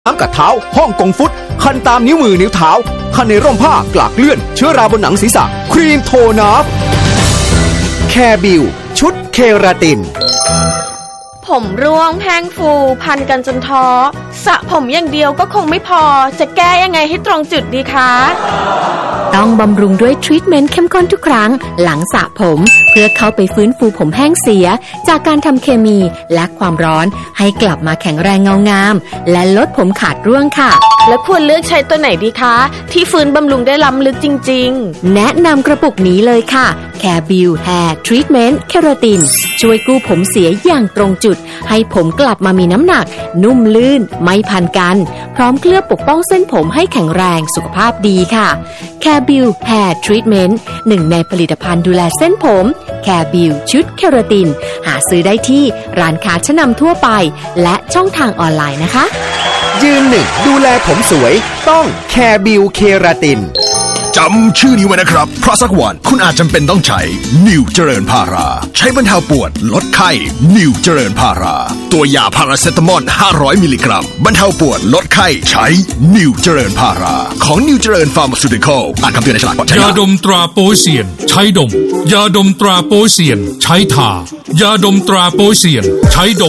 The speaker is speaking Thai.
น้ำกัดเท้าฮ่องกงฟุตคันตามนิ้วมือนิ้วเท้าคันในร่มผ้ากลากเลื่อนเชื้อราบนหนังศีรษะครีมโทนอัพแคบิวชุดเคราตินผมร่วงแห้งฟูพันกันจนท้อสระผมอย่างเดียวก็คงไม่พอจะแก้ยังไงให้ตรงจุดดีคะต้องบำรุงด้วยทรีทเมนต์เข้มข้นทุกครั้งหลังสระผมเพื่อเข้าไปฟื้นฟูผมแห้งเสียจากการทำเคมีและความร้อนให้กลับมาแข็งแรงเงางามและลดผมขาดร่วงค่ะแล้วควรเลือกใช้ตัวไหนดีคะที่ฟื้นบำรุงได้ล้ำลึกจริงๆแนะนำกระปุกนี้เลยค่ะแคบิวแฮร์ทรีทเมนต์เคราตินช่วยกู้ผมเสียอย่างตรงจุดให้ผมกลับมามีน้ำหนักนุ่มลื่นไม่พันกันพร้อมเคลือบปกป้องเส้นผมให้แข็งแรงสุขภาพดีค่ะแคบิวแฮร์ทรีทเมนต์หนึ่งในผลิตภัณฑ์ดูแลเส้นผมแคบิวชุดเคราตินหาซื้อได้ที่ร้านค้าชั้นนำทั่วไปและช่องทางออนไลน์นะคะยืนหนึ่งดูแลผมสวยต้องแคบิวเคราตินจำชื่อนี้ไว้นะครับเพราะสักวันคุณอาจจำเป็นต้องใช้นิวเจริญพาราใช้บรรเทาปวดลดไข้นิวเจริญพาราตัวยาพาราเซตามอล500มิลลิกรัมบรรเทาปวดลดไข้ใช้นิวเจริญพาราของนิวเจริญฟาร์มาซูติคอลอ่านคำเตือนในฉลากก่อนใช้ยาดมตราโปเซียนใช้ดมยาดมตราโปเซียนใช้ทายาดมตราโปเซียนใช้ดม